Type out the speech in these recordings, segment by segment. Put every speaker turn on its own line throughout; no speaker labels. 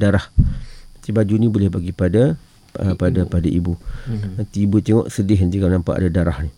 darah. Nanti baju ni boleh bagi pada ibu. Nanti ibu tengok sedih nanti kalau nampak ada darah ni.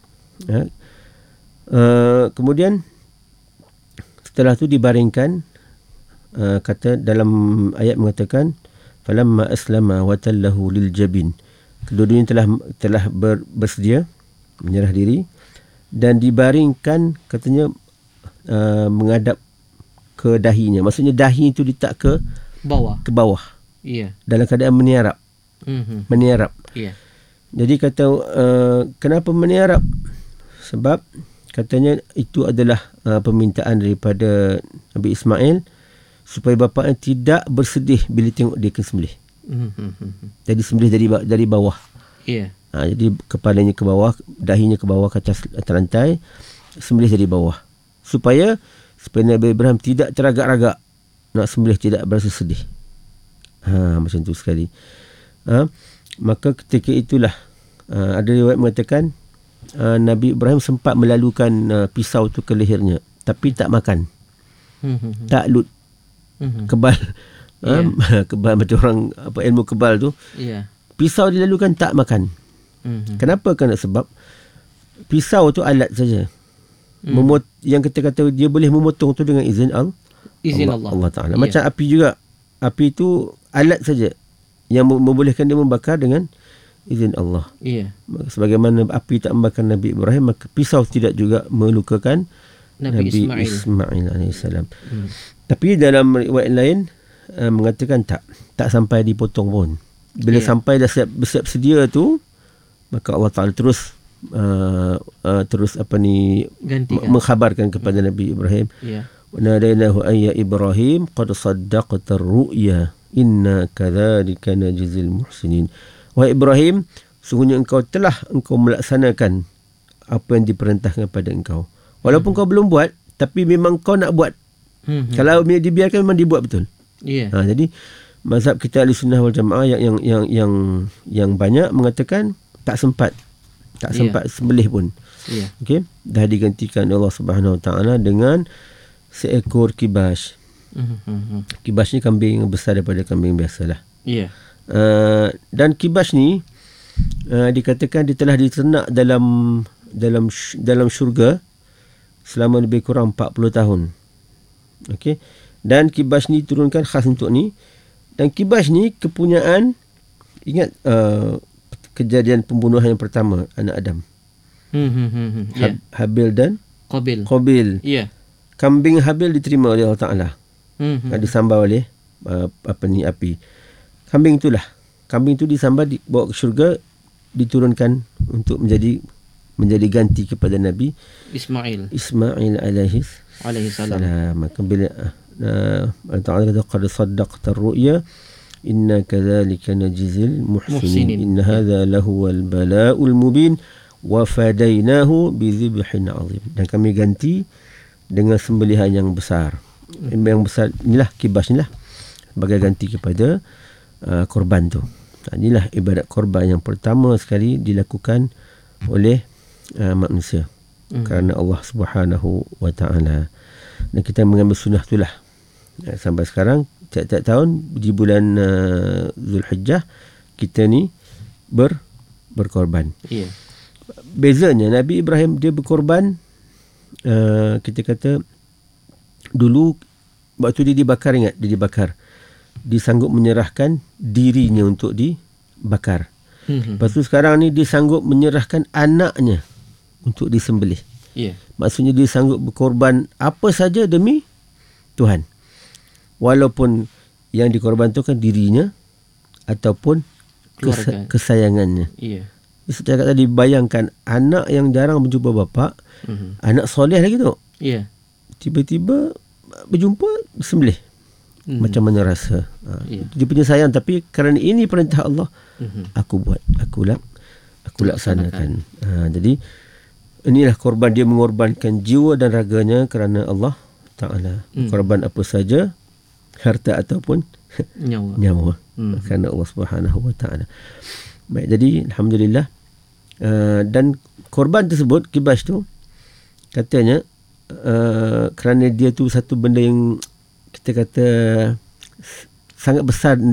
Kemudian setelah tu dibaringkan, kata dalam ayat mengatakan falamma aslama wa tallahu lil jabin. Kedua-duanya telah bersedia menyerah diri dan dibaringkan, katanya menghadap ke dahinya. Maksudnya dahi itu ditak ke bawah.
Ya.
Dalam keadaan meniarap. Meniarap.
Ya.
Jadi kata kenapa meniarap? Sebab katanya itu adalah permintaan daripada Nabi Ismail supaya bapaknya tidak bersedih bila tengok dia sembelih. Jadi sembelih dari bawah.
Ya.
Jadi kepalanya ke bawah, dahinya ke bawah ke atas lantai, sembelih dari bawah. Supaya Nabi Ibrahim tidak teragak-ragak nak sembelih, tidak berasa sedih. Macam tu sekali. Maka ketika itulah ada riwayat mengatakan Nabi Ibrahim sempat melalukan pisau tu ke lehernya, tapi tak makan. Tak lut. Kebal. Kebal macam orang ilmu kebal tu. Pisau dilalukan tak makan. Kenapa? Kerana sebab pisau tu alat saja. Yang kita kata dia boleh memotong tu dengan izin Allah Ta'ala. Macam api juga. Api tu alat saja yang membolehkan dia membakar dengan izin Allah. Sebagaimana api tak membakar Nabi Ibrahim, maka pisau tidak juga melukakan Nabi Ismail AS. Tapi dalam riwayat lain mengatakan tak sampai dipotong pun. Bila sampai dah siap sedia tu, maka Allah Ta'ala terus mengkhabarkan kepada Nabi Ibrahim. Nadainahu ayya Ibrahim qad saddaqta ar-ru'ya inna kadzalika najzil muhsinin. Wahai Ibrahim, sungguhnya engkau melaksanakan apa yang diperintahkan pada engkau. Walaupun kau belum buat, tapi memang kau nak buat. Kalau dibiarkan memang dibuat betul. Jadi mazhab kita Ahlussunnah wal Jamaah yang banyak mengatakan tak sempat sembelih pun. Okey, dah digantikan Allah Subhanahu Wa Taala dengan seekor kibas. Kibas ni kambing yang besar daripada kambing biasalah. Dan kibas ni dikatakan dia telah diternak dalam syurga selama lebih kurang 40 tahun. Okey. Dan kibas ni turunkan khas untuk ni. Dan kibas ni kepunyaan, ingat kejadian pembunuhan yang pertama anak Adam. Habil dan Qabil. Kambing Habil diterima oleh Allah Ta'ala. Disambar oleh api. Kambing tu disambar, dibawa ke syurga, diturunkan untuk menjadi ganti kepada Nabi Ismail alaihi salam. Maka bila Allah Ta'ala kata qad saddaqta ar-ru'ya inna kadzalika najzil muhsinin inna hadza lahuwal bala'ul mubin wa fadainahu bi dhibhin 'azim. Dan kami ganti dengan sembelihan yang besar. Yang besar inilah kibas inilah sebagai ganti kepada korban tu. Inilah ibadat korban yang pertama sekali dilakukan oleh manusia kerana Allah Subhanahu Wa Taala. Dan kita mengambil sunnah itulah sampai sekarang. Tiap-tiap tahun di bulan Zulhijjah kita ni berkorban. Bezanya Nabi Ibrahim dia berkorban, kita kata dulu waktu dia dibakar, ingat dia dibakar, dia sanggup menyerahkan dirinya untuk dibakar. Lepas tu sekarang ni dia sanggup menyerahkan anaknya untuk disembelih. Maksudnya dia sanggup berkorban apa saja demi Tuhan. Walaupun yang dikorban tu kan dirinya ataupun kesayangannya. Saya kata tadi, bayangkan anak yang jarang berjumpa bapa, anak soleh lagi tu. Tiba-tiba berjumpa, sembelih. Macam mana rasa? Dia punya sayang, tapi kerana ini perintah Allah, aku buat, aku laksanakan. Jadi inilah korban, dia mengorbankan jiwa dan raganya kerana Allah Ta'ala. Korban apa saja, harta ataupun nyawa kerana Allah Subhanahu Wa Ta'ala. Baik, jadi alhamdulillah. Dan korban tersebut, kibas tu, katanya kerana dia tu satu benda yang kita kata sangat besar